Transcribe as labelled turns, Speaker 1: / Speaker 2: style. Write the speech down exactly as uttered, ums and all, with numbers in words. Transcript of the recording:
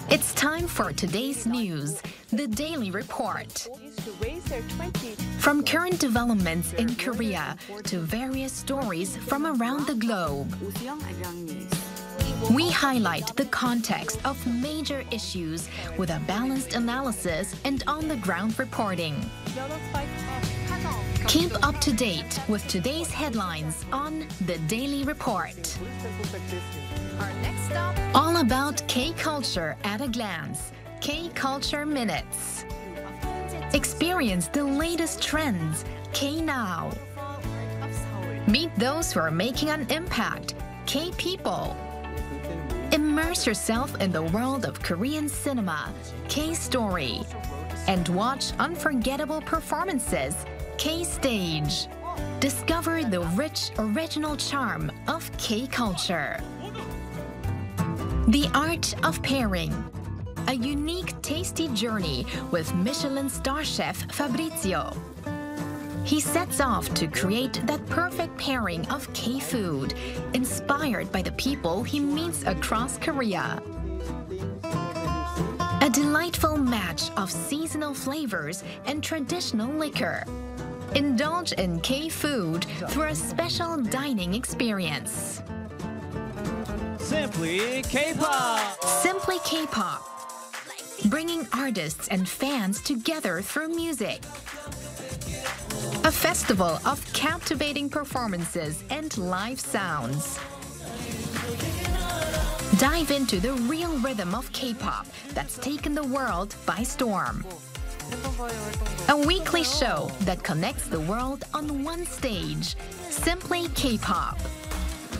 Speaker 1: It's time for today's news, the Daily Report. From current developments in Korea to various stories from around the globe, we highlight the context of major issues with a balanced analysis and on-the-ground reporting. Keep up to date with today's headlines on the Daily Report. Our next stop, all about K-culture at a glance. K-culture minutes. Experience the latest trends. K-now. Meet those who are making an impact. K-people. Immerse yourself in the world of Korean cinema. K-story. And watch unforgettable performances. K-stage. Discover the rich original charm of K-culture. The Art of Pairing. A unique, tasty journey with Michelin star chef Fabrizio. He sets off to create that perfect pairing of K-food, inspired by the people he meets across Korea. A delightful match of seasonal flavors and traditional liquor. Indulge in K-food through a special dining experience.
Speaker 2: Simply K-pop!
Speaker 1: Simply K-pop. Bringing artists and fans together through music. A festival of captivating performances and live sounds. Dive into the real rhythm of K-pop that's taken the world by storm. A weekly show that connects the world on one stage. Simply K-pop.